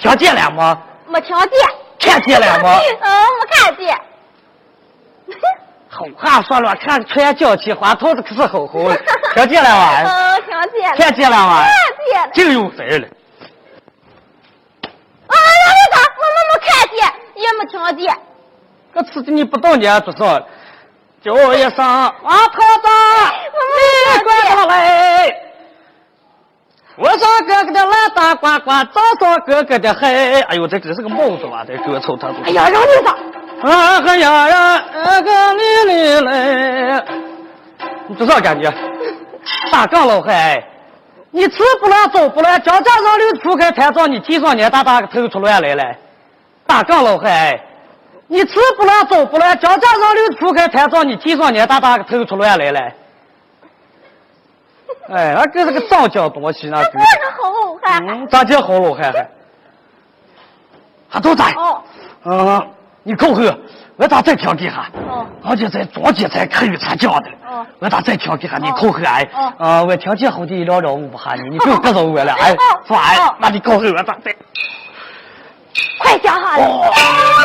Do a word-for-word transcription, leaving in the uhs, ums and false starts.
听见了吗？ 没听见。 看见了吗？ 嗯，没看见。 好话说了，看全叫起花头子可是吼吼的，听见了吗？ 嗯，听见了。 看见了吗？ 看见了。 就有谁了？ 啊，老李子，我们没看见，也没听见。 这次你不懂你多少？叫一声王头子，你管他来！我说哥哥的蓝大呱呱，早说哥哥的黑。哎呦，这这是个帽子吧？这歌臭他。 哎呀，老李子。 啊哈呀呀，那个你你来，你多少感觉？大杠老汉，你吃不了走不了，叫家让流出开台上，你提上年大大个头出乱来了。大杠老汉，你吃不了走不了，叫家让流出开台上，你提上年大大个头出乱来了。哎，那个是个脏脚东西那个。 我是好汉。 嗯，咋叫好老汉汉？还都在。 哦。 嗯。你扣后，我咋再调给下？ 哦， 而且在中间才可以参加的。 哦， 我咋再调给下？你扣后哎？ 哦， 啊，我听见好的聊聊我不喊你，你不用跟着我了哎。说哎，那你扣后我咋再？ 快讲下来。